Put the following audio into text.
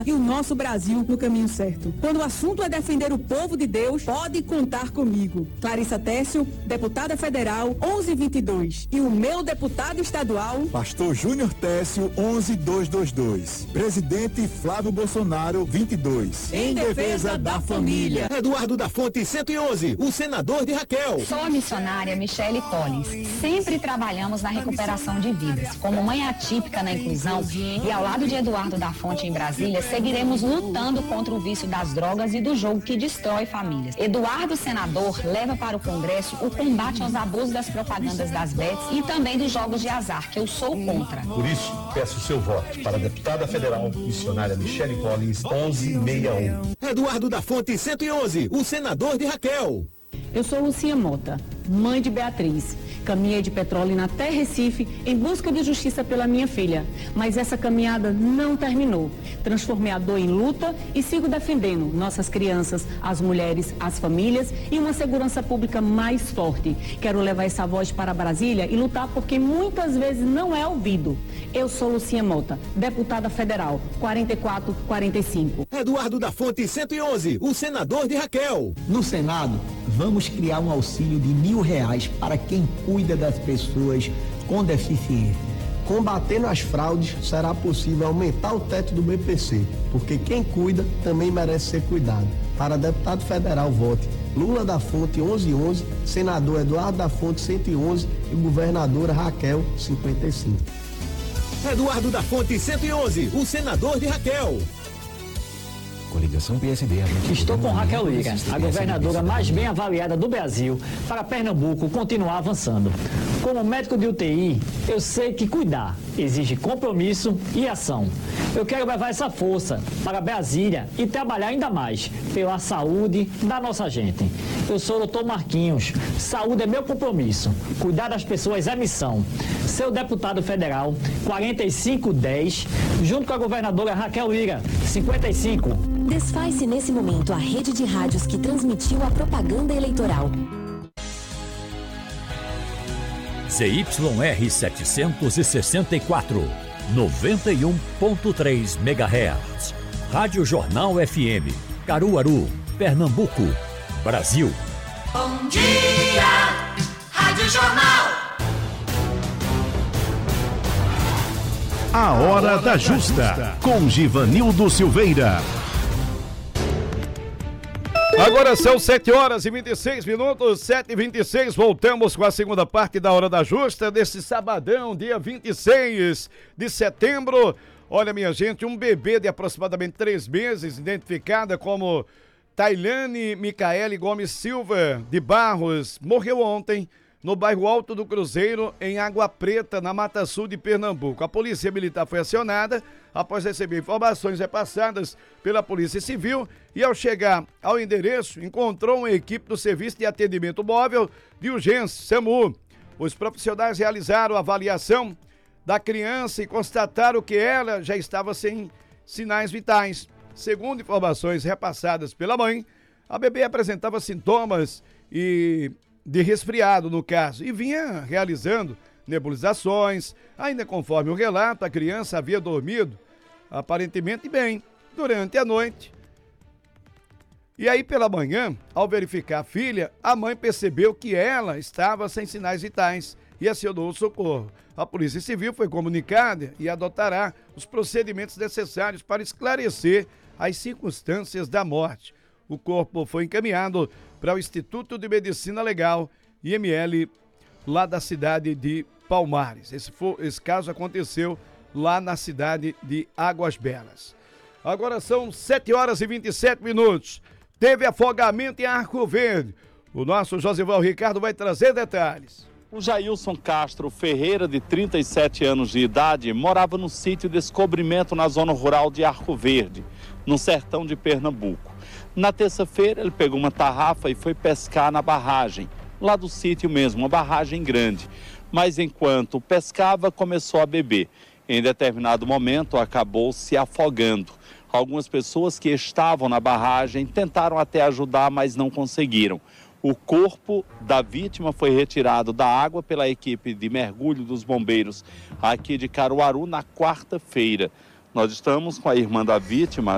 e o nosso Brasil no caminho certo. Quando o assunto é defender o povo de Deus, pode contar comigo. Clarissa Técio, deputada federal, 1122. E o meu deputado estadual, Pastor Júnior Técio, 11222. Presidente Flávio Bolsonaro, 22. Em defesa da família. Eduardo da Fonte, 111, o senador de Raquel. Sou a missionária Michele Collins. Sempre trabalhamos na recuperação de vidas. Como mãe atípica na inclusão e ao lado de Eduardo da Fonte em Brasília, seguiremos lutando contra o vício das drogas e do jogo que destrói famílias. Eduardo, senador, leva para o Congresso o combate aos abusos das propagandas das bets e também dos jogos de azar, que eu sou contra. Por isso, peço o seu voto para a deputada federal, missionária Michele Collins, 1161. Eduardo da Fonte, 111, o senador de Raquel. Eu sou Lucinha Mota, mãe de Beatriz. Caminhei de Petrolina até Recife em busca de justiça pela minha filha. Mas essa caminhada não terminou. Transformei a dor em luta e sigo defendendo nossas crianças, as mulheres, as famílias e uma segurança pública mais forte. Quero levar essa voz para Brasília e lutar por quem muitas vezes não é ouvido. Eu sou Lucinha Mota, deputada federal, 4445. Eduardo da Fonte, 111, o senador de Raquel. No Senado, vamos criar um auxílio de R$1.000 para quem cuida das pessoas com deficiência. Combatendo as fraudes, será possível aumentar o teto do BPC, porque quem cuida também merece ser cuidado. Para deputado federal, vote Lula da Fonte, 1111, senador Eduardo da Fonte, 111 e governadora Raquel, 55. Eduardo da Fonte, 111, o senador de Raquel. Coligação PSD. Estou com Raquel Lira, a governadora mais bem avaliada do Brasil, para Pernambuco continuar avançando. Como médico de UTI, eu sei que cuidar exige compromisso e ação. Eu quero levar essa força para Brasília e trabalhar ainda mais pela saúde da nossa gente. Eu sou o Dr. Marquinhos. Saúde é meu compromisso. Cuidar das pessoas é missão. Seu deputado federal, 4510, junto com a governadora Raquel Lira, 55. Desfaz-se nesse momento a rede de rádios que transmitiu a propaganda eleitoral. ZYR 764, 91.3 MHz. Rádio Jornal FM, Caruaru, Pernambuco, Brasil. Bom dia, Rádio Jornal. A Hora da Justa, com Givanildo Silveira. Agora são 7h26, 7h26, voltamos com a segunda parte da Hora da Justa, desse sabadão, dia 26 de setembro. Olha, minha gente, um bebê de aproximadamente 3 meses, identificada como Tailane Micaele Gomes Silva de Barros, morreu ontem no bairro Alto do Cruzeiro, em Água Preta, na Mata Sul de Pernambuco. A Polícia Militar foi acionada após receber informações repassadas pela Polícia Civil e, ao chegar ao endereço, encontrou uma equipe do Serviço de Atendimento Móvel de Urgência, SAMU. Os profissionais realizaram a avaliação da criança e constataram que ela já estava sem sinais vitais. Segundo informações repassadas pela mãe, a bebê apresentava sintomas de resfriado, no caso, e vinha realizando nebulizações. Ainda conforme o relato, a criança havia dormido aparentemente bem durante a noite. E aí, pela manhã, ao verificar a filha, a mãe percebeu que ela estava sem sinais vitais e acionou o socorro. A Polícia Civil foi comunicada e adotará os procedimentos necessários para esclarecer as circunstâncias da morte. O corpo foi encaminhado para o Instituto de Medicina Legal, IML, lá da cidade de Palmares. Esse caso aconteceu lá na cidade de Águas Belas. Agora são 7h27. Teve afogamento em Arco Verde. O nosso Josival Ricardo vai trazer detalhes. O Jailson Castro Ferreira, de 37 anos de idade, morava no sítio Descobrimento, na zona rural de Arco Verde, no sertão de Pernambuco. Na terça-feira, ele pegou uma tarrafa e foi pescar na barragem, lá do sítio mesmo, uma barragem grande. Mas enquanto pescava, começou a beber. Em determinado momento, acabou se afogando. Algumas pessoas que estavam na barragem tentaram até ajudar, mas não conseguiram. O corpo da vítima foi retirado da água pela equipe de mergulho dos bombeiros aqui de Caruaru na quarta-feira. Nós estamos com a irmã da vítima,